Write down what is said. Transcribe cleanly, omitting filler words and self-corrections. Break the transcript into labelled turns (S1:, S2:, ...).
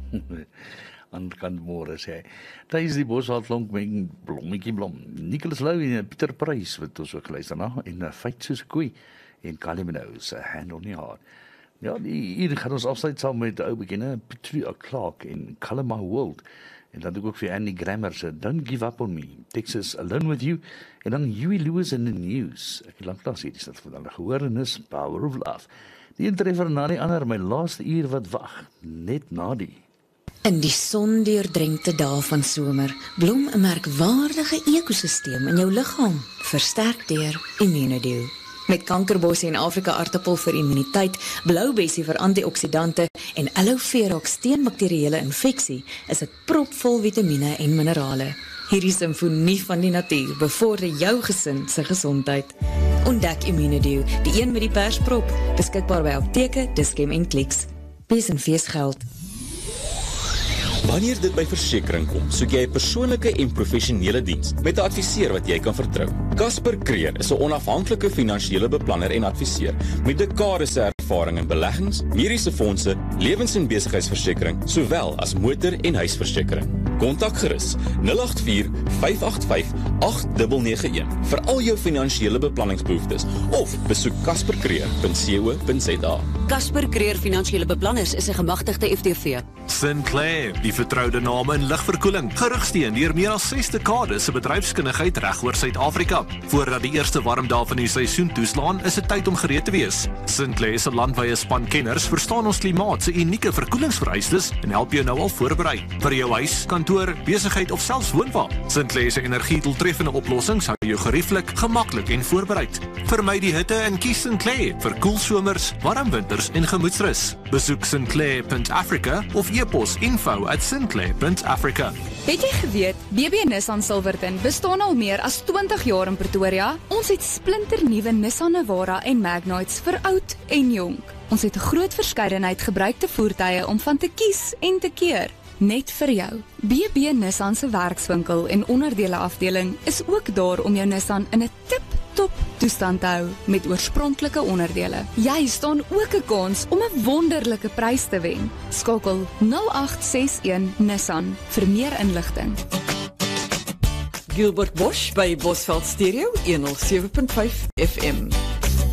S1: Aan môre sê hy. Daar is die Bosveld klonk met blommetjie blom. Nicholas Lou en Pieter Prys wat ons ook geluister na en Fight soos 'n koei en Kylie Minogue se Hand on Your Heart. Ja, hier gaan ons afsluit saam met ou bekende Petria Clark en Color My World. En dan ook vir Andy Grammer se Don't Give Up On Me, Texas Alone With You en dan Huey Lewis in the News. Ek het lanklaas hierdie stad van hulle gehoor en is Power of Love. Die een treffer na die ander, my laaste uur wat wag, net na die.
S2: In die sondeurdrenkte dae van somer blom 'n merkwaardige ekosisteem in jou liggaam, versterk deur Immunedio. Met kankerbossie en Afrika aartappel vir immuniteit, bloubessie vir antioksidante en aloe vera teen bakterieële infeksie, is dit propvol vitamiene en minerale. Hierdie simfonie van die natuur bevorder jou gesin se gesondheid. Ontdek Immunedio, die een met die persprop, beskikbaar by apteke, Dischem en Clicks. Wees en feesgeld.
S3: Wanneer dit by versekering kom, soek jy 'n persoonlike en professionele diens met 'n adviseur wat jy kan vertrou. Casper Creer is 'n onafhanklike finansiële beplanner en adviseur met dekades se ervaring in beleggings, mediese fondse, lewens- en besigheidsversekering, sowel as motor- en huisversekering. Kontak gerus 084-585-8991 vir al jou finansiële beplanningsbehoeftes of besoek caspercreer.co.za.
S4: Casper Creer Finansiële Beplanners is 'n gemagtigde FTV.
S5: Sinclair, die vertroude naam in ligverkoeling, gerigsteen deur meer as 6 dekades se bedryfskundigheid reg oor Suid-Afrika. Voordat die eerste warm dae van die seisoen toeslaan, is dit tyd om gereed te wees. Sinclair se landwyse span kenners verstaan ons klimaat se unieke verkoelingsvereistes en help jou nou al voorberei. Vir jou huis, kantoor, besigheid of selfs woonwa. Sinclair se energiedoeltreffende oplossings hou jou gerieflik, gemaklik en voorbereid. Vermy die hitte en kies Sinclair vir koel somers, warm winters en gemoedsrus. Besoek sinclair.africa of e-pos info@sinclair.africa.
S6: Het jy geweet, BB Nissan Silverton bestaan al meer as 20 jaar in Pretoria? Ons het splinternuwe Nissan Navara en Magnites vir oud en jonk. Ons het 'n groot verskeidenheid gebruikte voertuie om van te kies en te keer. Net vir jou. BB Nissan se werkswinkel en onderdele afdeling is ook daar om jou Nissan in 'n tip-top toestand te hou met oorspronklike onderdele. Jy staan ook 'n kans om 'n wonderlike prys te wen. Skakel 0861 Nissan vir meer inligting.
S7: Gilbert Bosch by Bosveld Stereo 107.5 FM.